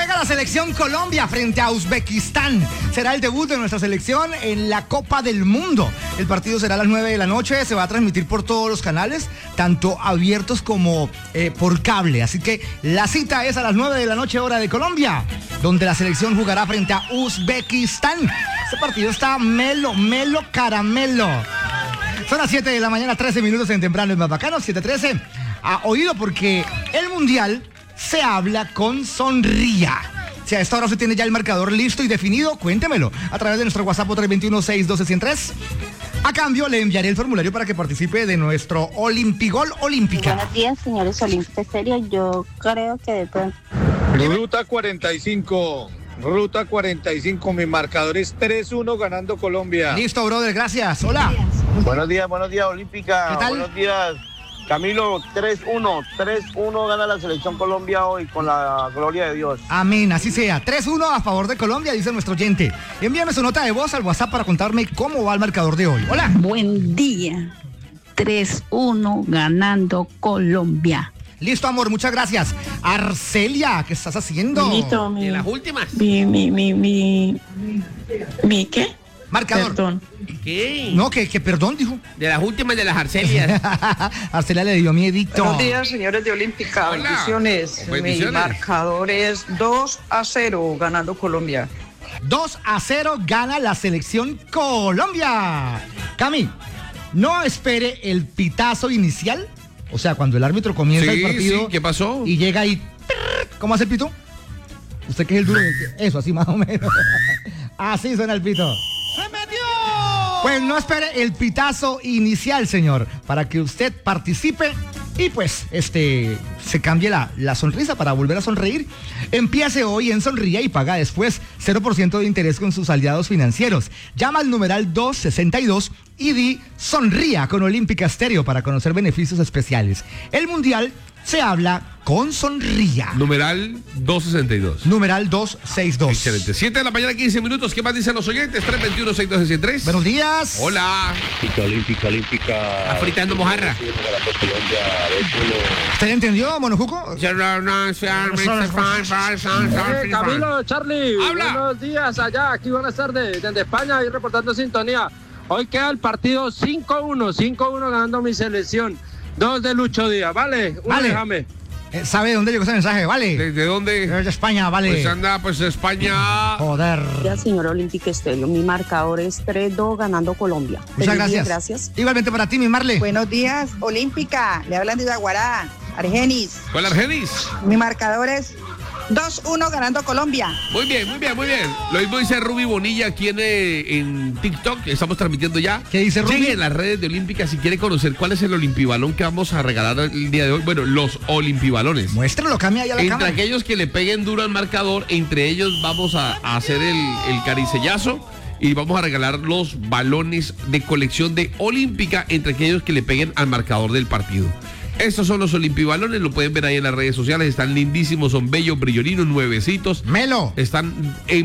Juega la selección Colombia frente a Uzbekistán. Será el debut de nuestra selección en la Copa del Mundo. El partido será a las 9 de la noche. Se va a transmitir por todos los canales, tanto abiertos como por cable. Así que la cita es a las 9 de la noche, hora de Colombia, donde la selección jugará frente a Uzbekistán. Este partido está melo, caramelo. Son las 7 de la mañana, 13 minutos en Temprano, es más bacano, 7:13. Oído, porque el Mundial se habla con Sonría. Si a esta hora usted tiene ya el marcador listo y definido, cuéntemelo a través de nuestro WhatsApp 321-612-103. A cambio, le enviaré el formulario para que participe de nuestro Olimpigol Olímpica. Buenos días, señores Olímpica Estéreo. Yo creo que de pronto... Ruta 45, mi marcador es 3-1 ganando Colombia. Listo, brother, gracias. Hola. Buenos días, Olímpica. ¿Qué tal? Buenos días, Camilo. 3-1 gana la selección Colombia hoy, con la gloria de Dios. Amén, así sea. 3-1 a favor de Colombia, dice nuestro oyente. Envíame su nota de voz al WhatsApp para contarme cómo va el marcador de hoy. Hola. Buen día. 3-1 ganando Colombia. Listo, amor, muchas gracias. Arcelia, ¿qué estás haciendo? De las últimas. Mi ¿qué? Marcador. Perdón. ¿Qué? No, que perdón, dijo. De las últimas de las Arcelias. Arcelia le dio miedito. Buenos días, señores de Olímpica. Hola. Bendiciones. Bendiciones. Mi marcador es 2-0 ganando Colombia. 2-0 gana la selección Colombia. Cami, no espere el pitazo inicial. O sea, cuando el árbitro comienza el partido. Sí, ¿qué pasó? Y llega ahí. ¿Cómo hace el pito? Usted que es el duro. Eso, así más o menos. Así suena el pito. ¡Se metió! Pues no espere el pitazo inicial, señor, para que usted participe y pues se cambie la sonrisa para volver a sonreír. Empiece hoy en Sonría y paga después 0% de interés con sus aliados financieros. Llama al numeral 262 y di Sonría con Olímpica Estéreo para conocer beneficios especiales. El Mundial se habla con Sonría. Numeral 262. Numeral 262. Excelente. 7 de la mañana, 15 minutos. ¿Qué más dicen los oyentes? 321-612-103. Buenos días. Hola. Olímpica. Afritando mojarra. ¿Usted entendió, Monojuco? Camilo, Charlie. Habla. Buenos días allá. Aquí buenas tardes. Desde España, ahí reportando sintonía. Hoy queda el partido 5-1 ganando mi selección. 2 de Lucho Díaz, ¿vale? Vale. Déjame. ¿Sabe de dónde llegó ese mensaje? Vale. ¿De dónde? De España, vale. Pues anda, pues España. Joder. Ya, señor Olímpica Estéreo. Mi marcador es 3-2 ganando Colombia. Muchas Feliz día, gracias. Igualmente para ti, mi Marle. Buenos días, Olímpica. Le hablan de Aguará, Argenis. ¿Cuál Argenis? Mi marcador es 2-1 ganando Colombia. Muy bien. Lo mismo dice Ruby Bonilla aquí en TikTok. Estamos transmitiendo ya. ¿Qué dice Ruby? Sigue en las redes de Olímpica si quiere conocer cuál es el olimpibalón que vamos a regalar el día de hoy. Bueno, los olimpibalones. Muéstralo, cambia ya la Entre cámara. aquellos que le peguen duro al marcador, entre ellos vamos a hacer el caricellazo y vamos a regalar los balones de colección de Olímpica entre aquellos que le peguen al marcador del partido. Estos son los olimpibalones, lo pueden ver ahí en las redes sociales, están lindísimos, son bellos, brillolinos, nuevecitos. Melo. Están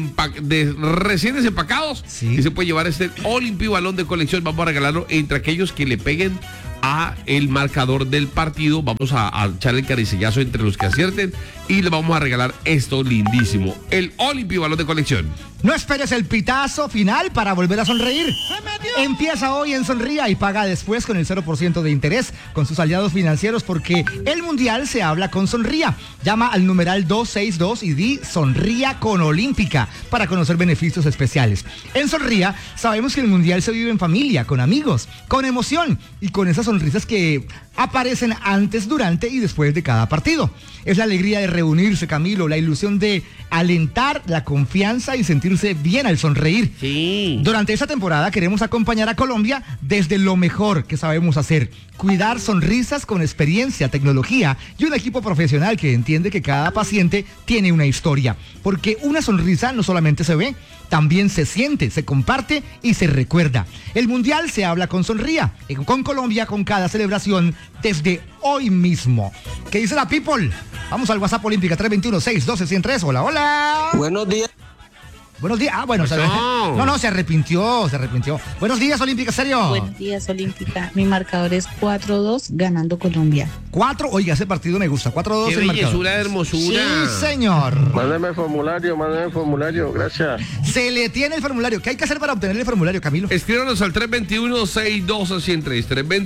recién desempacados. Sí. Y se puede llevar este olimpibalón de colección. Vamos a regalarlo entre aquellos que le peguen a el marcador del partido. Vamos a echarle el caricellazo entre los que acierten y le vamos a regalar esto lindísimo, el olimpibalón de colección. No esperes el pitazo final para volver a sonreír. Empieza hoy en Sonría y paga después con el 0% de interés con sus aliados financieros, porque el Mundial se habla con Sonría. Llama al numeral 262 y di Sonría con Olímpica para conocer beneficios especiales. En Sonría sabemos que el Mundial se vive en familia, con amigos, con emoción y con esas sonrisas que aparecen antes, durante y después de cada partido. Es la alegría de reunirse, Camilo, la ilusión de alentar, la confianza y sentirse bien al sonreír. Sí. Durante esta temporada queremos acompañar a Colombia desde lo mejor que sabemos hacer. Cuidar sonrisas con experiencia, tecnología y un equipo profesional que entiende que cada paciente tiene una historia. Porque una sonrisa no solamente se ve, también se siente, se comparte y se recuerda. El Mundial se habla con Sonría, con Colombia, con cada celebración desde hoy mismo. ¿Qué dice la people? Vamos al WhatsApp Olímpica 321-612-103. Hola, hola. Buenos días. Buenos días. Ah, bueno, no, se arrepintió. Buenos días, Olímpica, serio. Buenos días, Olímpica. Mi marcador es 4-2 ganando Colombia. 4, oiga, ese partido me gusta. 4-2 Qué el marcador. bellezura de hermosura. Sí, señor. Mándeme el formulario, gracias. Se le tiene el formulario. ¿Qué hay que hacer para obtener el formulario, Camilo? Escríbanos al 321-612-103.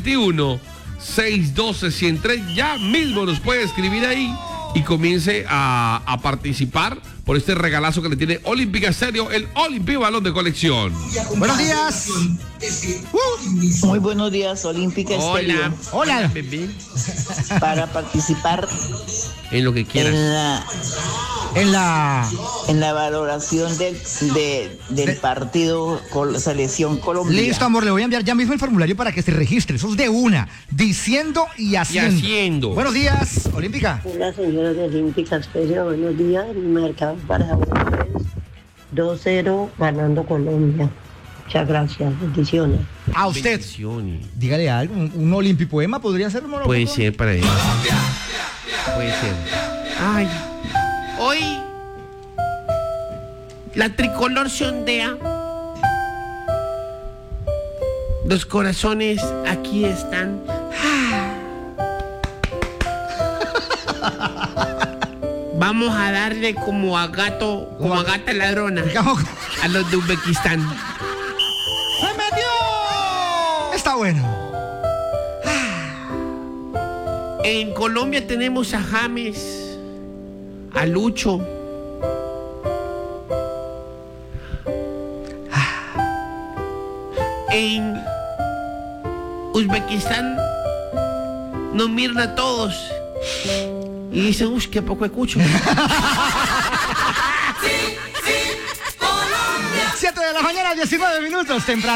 321-612-103. Ya mismo nos puede escribir ahí y comience a participar por este regalazo que le tiene Olímpica Estéreo, el Olímpico Balón de Colección. Buenos días. Muy buenos días, Olímpica Estéreo. Hola, bebé. Para participar En lo que quieras. En la valoración del partido con la selección Colombia. Listo, amor, le voy a enviar ya mismo el formulario para que se registre. Eso es de una, diciendo y haciendo. Buenos días, Olímpica. Hola, señora de Olímpica Estéreo, buenos días. Mi marcador para hoy es 2-0 ganando Colombia. Muchas gracias, bendiciones. A usted, dígale algo, un olimpipoema podría ser, ¿no? Puede ser para él. Puede ser. Ay, hoy la tricolor se ondea. Los corazones aquí están. Vamos a darle como a gata ladrona a los de Uzbekistán. ¡Se metió! Está bueno. En Colombia tenemos a James, a Lucho, en Uzbekistán nos miran a todos y dicen, uy, qué poco escucho. 7 de la mañana, 19 minutos, temprano.